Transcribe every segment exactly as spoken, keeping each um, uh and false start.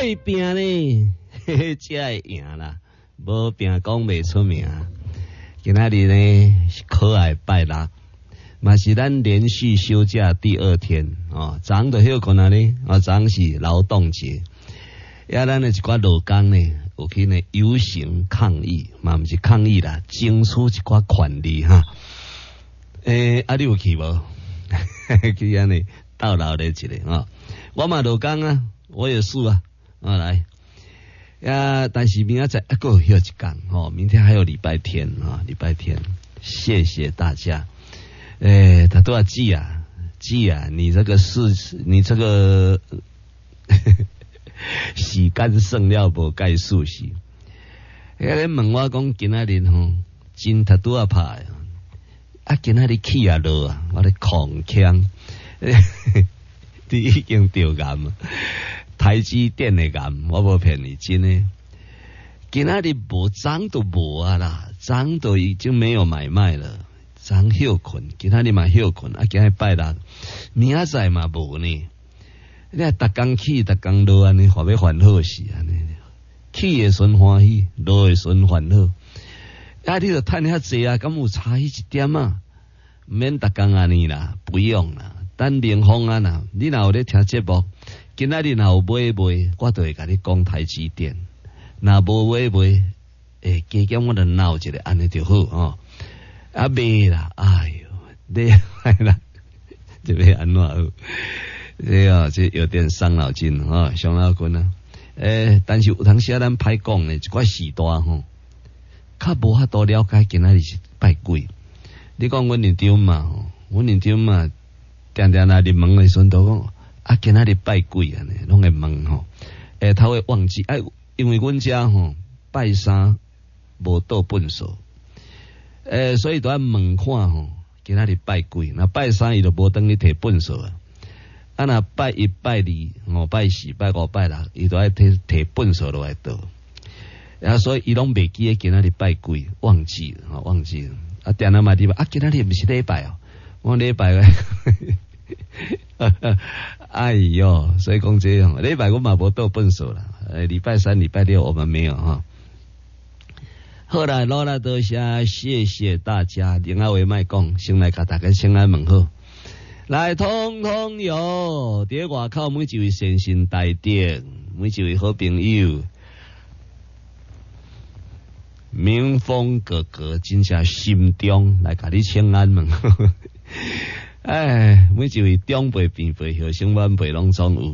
爱拼呢，嘿才会赢啦，无拼讲袂出名。今仔日呢是可爱拜六，嘛是咱连续休假第二天哦。昨昏就休困啊呢，啊昨昏是劳动节，呀咱的一寡劳工呢有去呢游行抗议，嘛毋是抗议啦，争取一寡权利哈。诶、欸，啊你有去无？去安尼斗闹咧一个啊，我嘛劳工啊，我也是啊，啊来。呀，但是明仔载啊，够有一讲哦，明天还有礼拜天啊，礼拜天，谢谢大家。诶，他都要记啊，记啊，你这个是，你这个时间算了无该数是。迄个问我讲今仔日吼，真他都要拍啊，今仔日起啊落啊，我咧狂腔，你已经掉癌啊。台积电的癌，我无骗你，真的。今仔日无涨都无啊啦，涨都已经没有买卖了，涨休困，今仔日嘛休困，啊今日拜六，明仔载嘛无呢。你看逐工起，逐工落安尼，话要烦恼是安尼，起的时欢喜，落的时烦恼。啊，你著趁遐济啊，敢有差迄一点啊？免逐工安尼啦，不用啦，等明风啊啦，你若有咧听节目。今仔日若有买卖，我就会甲你讲台积电；若无买卖，诶，加减我就闹一下，安尼就好哦。啊，卖啦，哎呦，你哎啦，这要安怎好？这啊，这有点伤脑筋啊，伤脑筋啊。诶，但是有当时咱歹讲呢，一寡时代吼，较无遐多了解今仔日是拜鬼。你讲阮年长嘛，吼，阮年长嘛，定定来入门的时阵都讲。啊，今仔日拜鬼啊，拢会问吼，诶，他会忘记，哎，因为阮家吼拜三无倒粪扫，诶，所以都要问看吼，今仔日拜鬼，那拜三伊就无等你摕粪扫啊，啊，那拜一、拜二、吼拜四、拜五、拜六，伊都爱摕摕粪扫落来倒，啊，所以伊拢袂记今仔日拜鬼，忘记了，吼，忘记了，啊，定下嘛地方，啊，今仔日毋是礼拜哦，我礼拜个。哎呦，所以讲这样，礼拜我嘛无倒粪扫啦。呃，礼拜三、礼拜六我们没有哈。好啦，老啦多谢，谢谢大家。另外位卖讲，先来甲大家先来问好。来，通通有，伫外口每一位先生大德，每一位好朋友，明峰哥哥真正心中来甲你请安问。哎，每一位长辈、平辈、后生晚辈拢总有。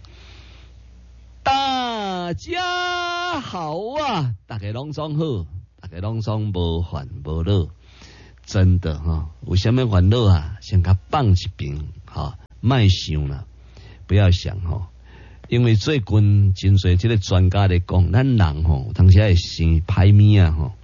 大家好啊，大家拢总好，大家拢总无烦无恼，真的哈、哦。有啥物烦恼啊？先甲放一边，哈，莫想啦，不要想哈、哦。因为最近真侪这个专家咧讲，咱人吼、哦，有当时会生歹物啊吼，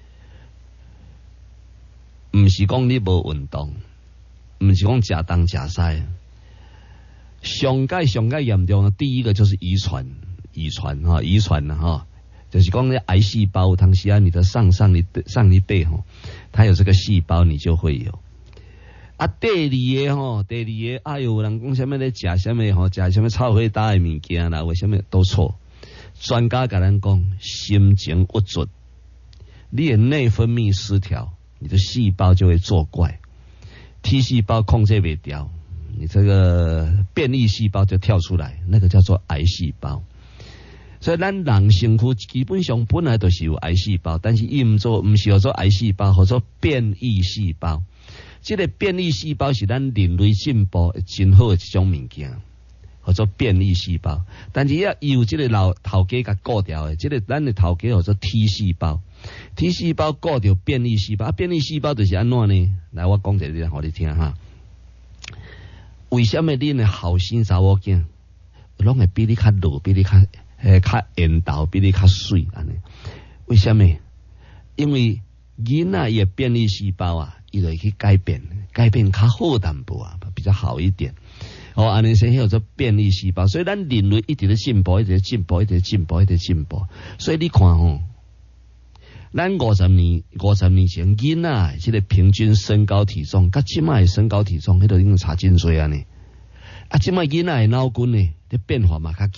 毋是讲你无运动。唔是讲假当假塞，上界上界严重的第一个就是遗传，遗传哈，遗传了哈，就是讲那癌细胞，当时啊，你的上上一上一辈哈，他有这个细胞，你就会有。啊，第二个哈，第二个，哎呦，有人讲什么咧，食什么吼，食什么臭火打的物件啦，为什么都错？专家甲咱讲，心情不准，你的内分泌失调，你的细胞就会作怪。T 细胞控制不掉，你这个变异细胞就跳出来，那个叫做癌细胞。所以咱人身躯基本上本来都是有癌细胞，但是伊唔做，唔是叫做癌细胞，或者变异细胞。这个变异细胞是咱人类进步真好的一种物件，或者变异细胞。但是要有这个老头家甲顾掉的，这个咱的头家叫做 T 细胞。T 细胞顾掉变异细胞，啊，变异细胞就是安怎呢？来，我讲一个互你听哈。为什么恁的后生查某囝，拢会比你较老，比你较诶较缘投，比你较水安尼？为什么？因为囡仔也变异细胞啊，伊就去改变，改变较好淡薄啊，比较好一点。哦，安尼先叫做变异细胞，所以咱人类一直在进步，一直在进步，一直在进步，一直在进步。所以你看吼。咱五十年、五十年前囡仔这个平均身高体重，甲即卖身高体重，迄度已经差真多啊呢。啊，即卖囡仔的脑筋呢，这变化嘛较紧，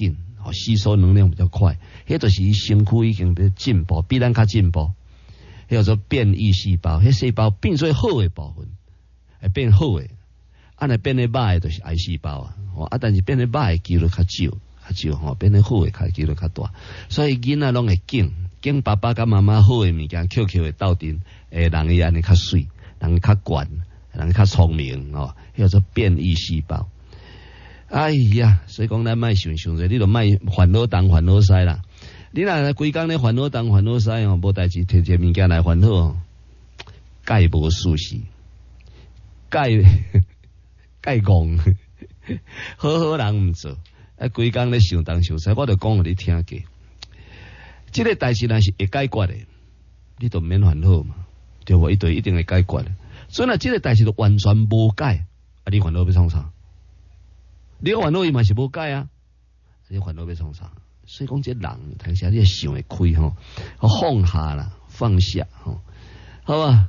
哦，吸收能量比较快，迄就是伊身躯已经在进步，比咱较进步。迄叫做变异细胞，迄细胞变做好的部分，会变好的。啊，若变得歹的，就是癌细胞啊。哦，啊，但是变得歹的几率较少，较少吼，变得好的较几率较大。所以囡仔拢会敬敬爸爸甲妈妈好的物件 ，Q Q 的斗阵，诶，人伊安尼较水，人较悬，人较聪明哦，迄叫做变异细胞。哎呀，所以讲咱莫想想者，你著莫烦恼东烦恼西啦。你若规工咧烦恼东烦恼西哦，无代志，摕摕物件来烦恼哦，介无舒适，介介戆，好好人毋做，啊规工咧想东想西，我著讲互你听过。即个代志若是会解决的，你著免烦恼嘛，对无？伊就一定会解决的。所以若即个代志著完全无解，啊你烦恼要创啥？你个烦恼伊嘛是无解啊，你烦恼要创啥？所以讲，这人有时你也想会开吼，放下啦，放下吼，好吧？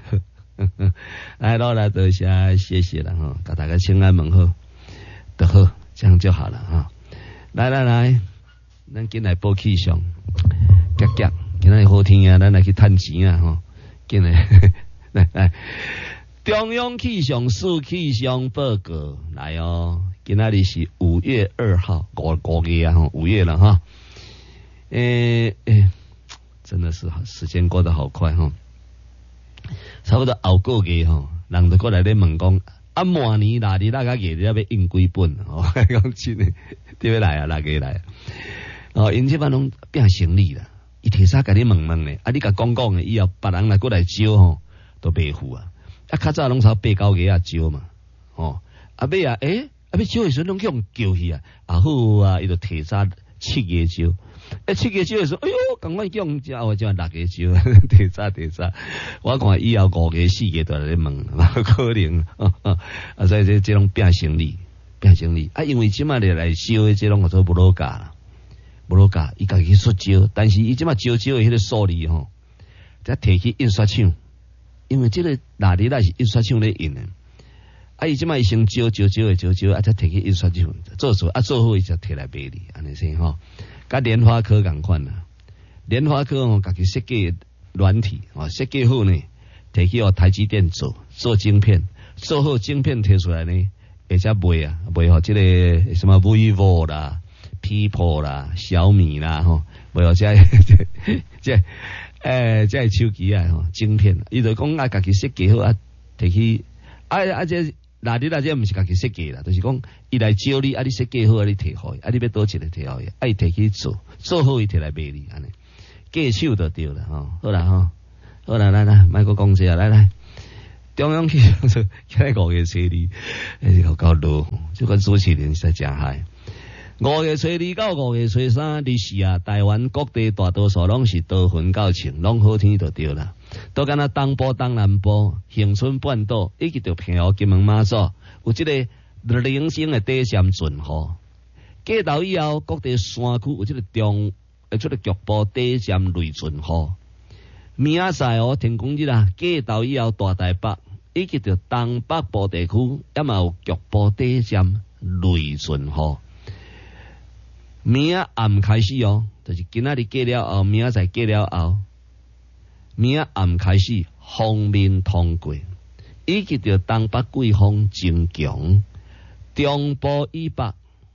来，老来多谢谢谢了哈，给大家请安问好，都好，这样就好了哈。来来来，咱进来报气象，夹夹，今仔好天啊，咱来去趁钱啊哈，进来来来，中央气象署气象报告来哦。今仔日是五月二号，五五月啊，哈，五月了哈。诶、欸、诶、欸，真的是时间过得好快哈。差不多后个月哈，人就过来咧问讲，啊，明年哪日哪个月要要印几本？哦，讲真诶，对要来啊，哪个来啊？哦，因这班拢变生理啦，伊提早甲你问问咧，啊，你甲讲讲诶，以后别人来过来招吼，都袂付啊。啊，较早拢差八九月啊招嘛，哦，啊尾啊，诶、欸。啊！要招的时候拢叫人叫去啊，啊好啊，伊就提早七月招，啊七月招的时候，哎呦，赶快叫人招，我叫六月招，提早提早。我看以后五月、四月都来问，可能啊啊啊！所以这这种变生理，变生理啊，因为即马来来招的这种叫做无落价啦，无落价，伊家己出招，但是伊即马招招的迄个数字吼，再摕去印刷厂，因为这个哪里那是印刷厂咧印的。啊！伊即摆伊先招招招诶招招，啊，才摕去印刷厂做做，啊，做好伊才摕来卖你，安尼先吼。甲莲花科共款啦，莲花科吼，家己设计软体，哦，设计好呢，摕去互台积电做做晶片，做好晶片摕出来呢，而且卖啊，卖互即个什么 vivo 啦、people 啦、小米啦，吼，卖互这这诶这手机啊，吼，晶片，伊就讲啊，家己设计好啊，摕去啊啊这。那你那这毋是家己设计啦，就是讲伊来招你，啊你设计好，啊你摕互伊，啊你要倒一个摕互伊，啊伊摕去做，做好伊摕来卖你，安尼，价手就对啦，吼，好啦吼，好啦，来来，莫阁讲这啊，来来，中央气象署今日五月初二，诶，又够热，这个主持人实在真嗨。五月初二到五月初三日时啊，台湾各地大多数拢是多云到晴，拢好天就对啦。都敢若东部、东南部、恒春半岛以及着平湖、金门、马祖，有即个零星的短暂阵雨。过头以后，各地山区有即个中，呃，即个局部短暂雷阵雨。明仔载哦，天公日啊，过头以后，大台北以及着东北部地区，也嘛有局部短暂雷阵雨。明仔暗开始哦，就是今仔日过了后，明仔载过了后。明仔暗开始锋面通过，以及着东北季风增强，中部以北、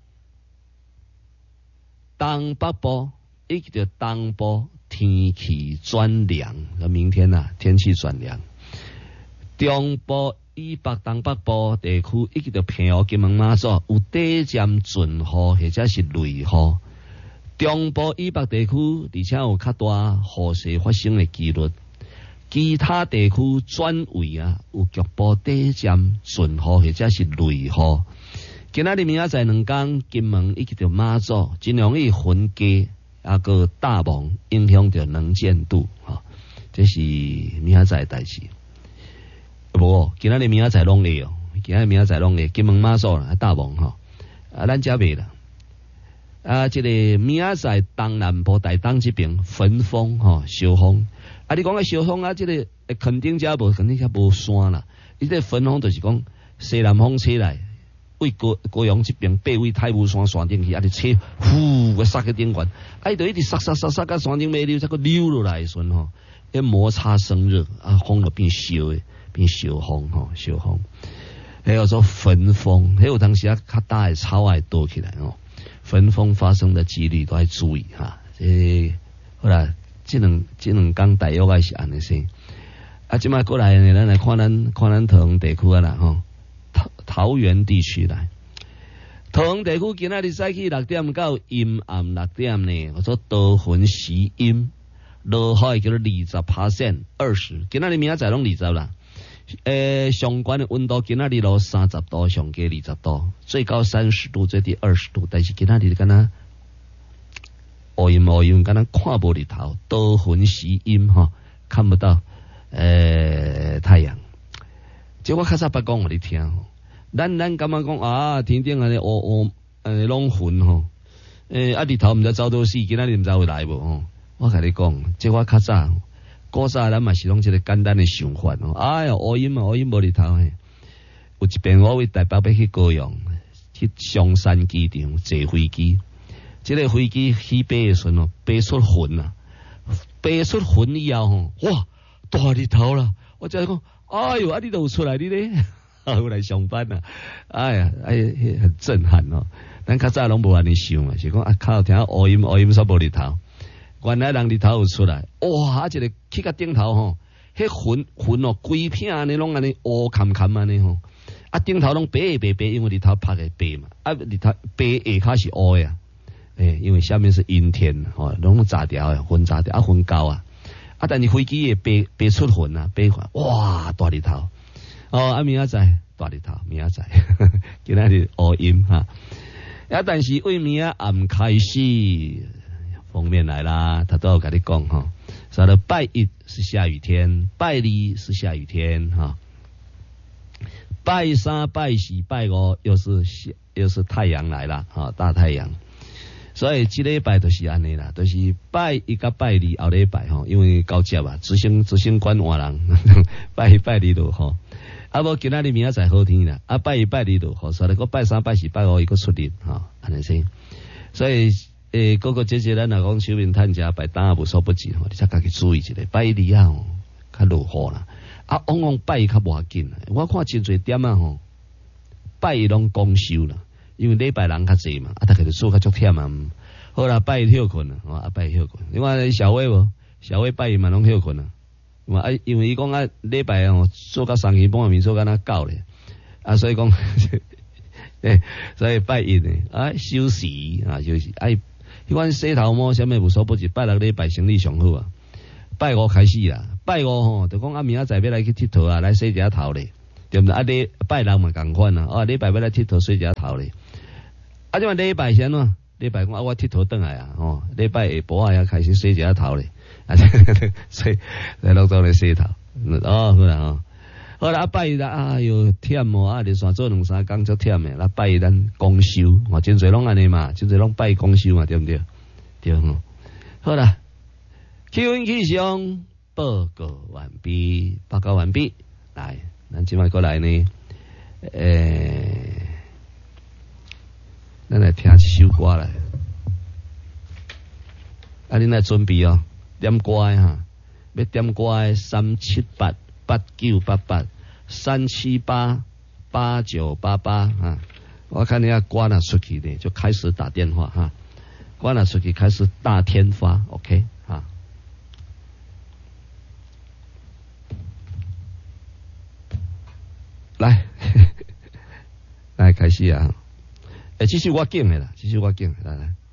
东北部以及着东部天气转凉。明天啊，天气转凉。中部以北、东北部地区以及着平湖、金门、马祖有短暂阵雨或者是雷雨。中部以北地区，而且有较大雨势发生的几率。其他地区转为啊，有局部短暂阵雨或者是雷雨。今仔日明仔载两天，金门以及着马祖，真容易云加啊个大雾，影响着能见度。哈，这是明仔载代志。无，今仔日明仔载拢会哦，今仔日明仔载拢会，金门马祖啦，大雾哈，啊，咱遮未啦。啊，这个明仔载东南部大东这边焚风吼，小风。啊，你讲个小风啊，这个肯定遮无，肯定遮无山啦。伊这焚风就是讲西南风吹来， 为高高阳这边爬位太武山山顶去，啊，你车呼个刹个顶悬，啊，伊就一直刹刹刹刹到山顶尾溜，再个溜落来时阵吼，一摩擦生热，啊，风就变烧的，变烧风吼，烧风。还有说焚风，还有当时啊较大的草爱多起来哦，焚风发生的几率都要注意哈。这好啦，这两这两讲大约该是安尼先。啊，即摆过来呢，咱来看咱看咱桃园地区啊啦吼，桃桃园地区来。桃园地区今仔日早起六點到陰暗六點呢，我說多雲時陰，落海叫做二十 percent 二十，今仔日明仔載攏二十啦。誒，上懸的溫度今仔日落三十度，上低二十度，最高三十度，最低二十度。但是今仔日敢若烏陰烏陰，敢若看無日頭，多雲時陰哈，看不到誒、呃、太陽。這我較早捌講互你聽吼，咱咱感覺講啊，天頂安尼烏烏誒攏雲吼，誒啊日頭毋知走倒死，今仔日毋知會來無吼。我甲你講，這我較早。古早咱嘛是攏一個簡單的想法哦。哎呀，烏陰啊，烏陰無日頭嘿。有一遍我為台北要去高雄，去松山機場坐飛機，這個飛機起飛的時陣哦，飛出雲啊，飛出雲以後吼，哇，大日頭啦！我就講，哎呦，啊你都有出來你咧，後來上班啊，哎呀，哎，很震撼哦。咱較早攏無安尼想啊，是講啊靠，聽烏陰烏陰煞無日頭。原來人日頭有出來，哇！啊，一個去到頂頭吼，迄雲雲哦，規片安尼攏安尼烏冚冚安尼吼，啊頂頭攏白白白，因為日頭拍個白嘛，啊日頭白下骹是烏呀，誒，因為下面是陰天吼，攏炸掉誒，雲炸掉啊，雲高啊，啊但是飛機也白白出雲啊，白雲，哇！大日頭，哦，啊明仔載大日頭，明仔載，今仔日烏陰哈，啊但是為明仔暗開始。封面來啦，他都有跟你講哈，說了拜一是下雨天，拜二是下雨天哈，拜三、拜四、拜五又是又是太陽來了哈，大太陽，所以這禮拜都是安尼啦，都、就是拜一甲拜二後禮拜哈，因為高接啊，執行執行官換人，拜一拜二就好，啊無今仔日明仔載好天啦，啊拜一拜二就好，所以個拜三、拜四、拜五伊個出日哈，安尼先，所以。誒，嗰個姐姐咱若講手面趁食拜當也無所不至吼，你則家己注意一下。拜二啊吼，較落雨啦，啊往往拜一較無要緊。我看真濟點啊吼，拜一攏公休啦，因為禮拜人較濟嘛，啊大家就做較足忝啊。好啦，拜一休困啊，啊拜一休困。另外小偉無，小偉拜一嘛攏休困啊。啊，因為伊講啊禮拜吼做到三更半暝做到那夠咧，啊所以講，誒所以拜一呢啊休息啊休息哎。迄款洗頭毛啥物無所不至，拜六禮拜生理上好啊。拜五開始啦，拜五吼就講啊明仔載要來去佚佗啊，來洗一下頭咧，對毋對？啊禮拜六嘛共款啊，啊禮拜要來佚佗洗一下頭咧。啊即嘛禮拜是安怎？禮拜講啊我佚佗轉來啊，吼禮拜下晡啊也開始洗一下頭咧，啊所以來落到來洗頭，哦好啦吼。好啦，拜一啦，哎呦忝哦，啊連續做兩三工足忝誒，啦拜一咱公休，哦真濟攏安尼嘛，真濟攏拜公休嘛，對毋對？對吼。好啦，氣溫氣象報告完畢，報告完畢，來，咱即擺過來呢，誒，咱來聽一首歌來，啊恁來準備哦，點歌誒哈，要點歌誒三七八八九八八。三七八八九八八啊！我看你要掛了出去呢，就開始打電話哈。掛了出去開始大天發 ，OK 啊。來，來開始啊！誒，這是我揀的啦，這是我揀的，來來。